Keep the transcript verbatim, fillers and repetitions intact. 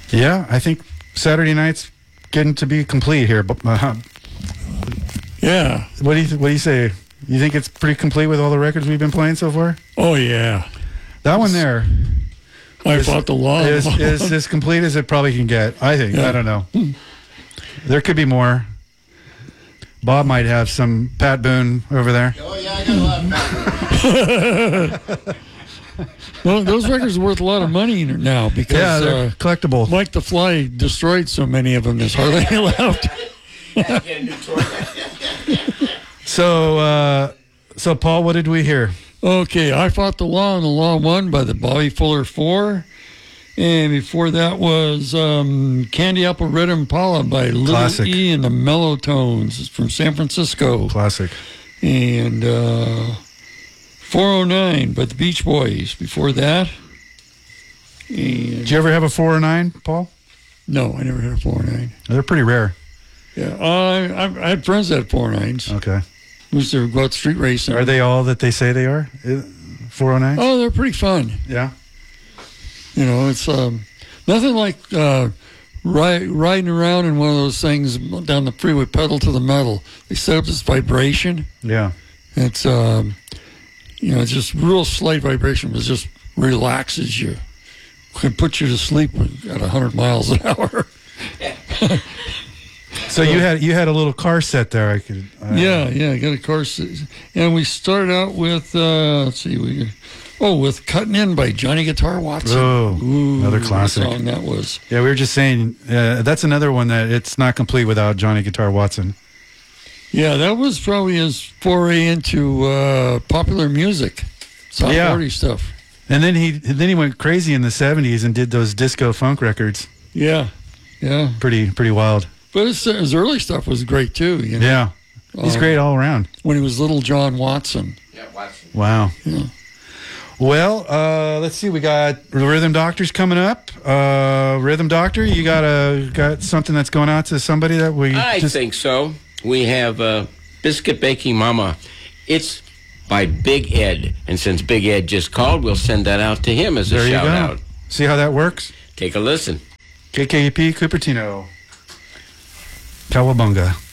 Yeah, I think Saturday night's getting to be complete here. But uh, yeah. What do you What do you say? You think it's pretty complete with all the records we've been playing so far? Oh yeah. That one there. I is, fought the law. Is, is as complete as it probably can get. I think. Yeah. I don't know. There could be more. Bob might have some Pat Boone over there. Oh, yeah, I got a lot of Pat Boone. Well, those records are worth a lot of money now because yeah, they're uh, collectible. Mike the Fly destroyed so many of them. There's hardly any left. so, uh, so Paul, what did we hear? Okay, I Fought the Law and the Law Won by the Bobby Fuller Four. And before that was um, Candy Apple Red Impala by Little Classic. E and the Mellow Tones. It's from San Francisco. Classic. And uh, four oh nine by the Beach Boys before that. And Did you ever have a four oh nine, Paul? no, I never had a four oh nine. They're pretty rare. Yeah, uh, I, I had friends that had four oh nines. Okay. We used to go out street racing. Are they all that they say they are? four oh nine? Oh, they're pretty fun. Yeah. You know, it's um, nothing like uh, ri- riding around in one of those things down the freeway, pedal to the metal. They set up this vibration. Yeah. It's, um, you know, it's just real slight vibration, but it just relaxes you. Can put you to sleep at one hundred miles an hour. So you had you had a little car set there. I could. Uh, Yeah, yeah, I got a car. And we started out with, uh, let's see, we, oh, with Cutting In by Johnny Guitar Watson. Oh, Ooh, another classic. What song that was. Yeah, we were just saying uh, that's another one that it's not complete without Johnny Guitar Watson. Yeah, that was probably his foray into uh, popular music, soft Yeah. party stuff. And then he then he went crazy in the seventies and did those disco funk records. Yeah, yeah. Pretty pretty wild. But his, his early stuff was great too. You know? Yeah, he's Um, great all around. When he was Little John Watson. Yeah, Watson. Wow. Yeah. Well, uh, let's see. We got the Rhythm Doctors coming up. Uh, Rhythm Doctor, you got a got something that's going out to somebody that we. I just, think so. We have uh, Biscuit Baking Mama. It's by Big Ed. And since Big Ed just called, we'll send that out to him as a There you shout go. out. See how that works. Take a listen. K K E P Cupertino. Cowabunga.